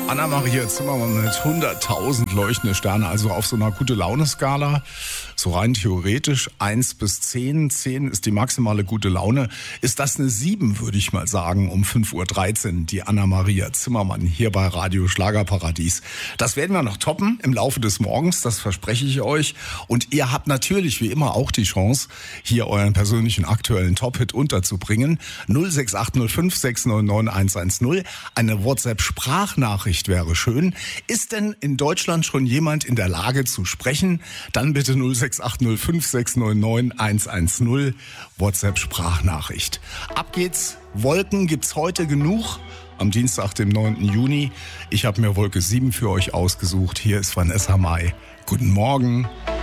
Anna-Maria Zimmermann mit 100.000 leuchtende Sterne, also auf so einer Gute-Laune-Skala. So rein theoretisch 1 bis 10. 10 ist die maximale gute Laune. Ist das eine 7, würde ich mal sagen, um 5.13 Uhr, die Anna-Maria Zimmermann hier bei Radio Schlagerparadies. Das werden wir noch toppen im Laufe des Morgens, das verspreche ich euch. Und ihr habt natürlich wie immer auch die Chance, hier euren persönlichen aktuellen Top-Hit unterzubringen. 06805 699 110. Eine WhatsApp-Sprachnachricht wäre schön. Ist denn in Deutschland schon jemand in der Lage zu sprechen? Dann bitte 06805 699 110. WhatsApp-Sprachnachricht. Ab geht's. Wolken gibt's heute genug. Am Dienstag, dem 9. Juni. Ich habe mir Wolke 7 für euch ausgesucht. Hier ist Vanessa Mai. Guten Morgen.